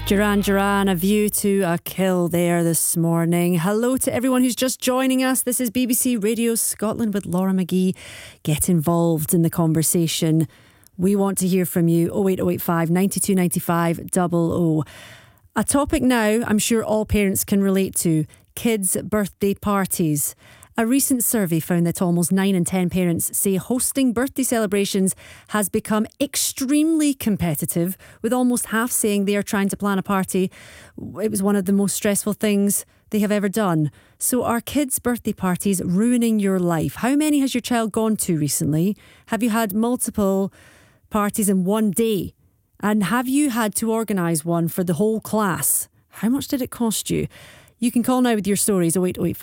Duran, a view to a kill there this morning. Hello to everyone who's just joining us. This is BBC Radio Scotland with Laura McGee. Get involved in the conversation. We want to hear from you. 08085 92 95 00. A topic now I'm sure all parents can relate to: kids' birthday parties. A recent survey found that almost 9 in 10 parents say hosting birthday celebrations has become extremely competitive, with almost half saying they are trying to plan a party. It was one of the most stressful things they have ever done. So are kids' birthday parties ruining your life? How many has your child gone to recently? Have you had multiple parties in one day? And have you had to organise one for the whole class? How much did it cost you? You can call now with your stories. 08085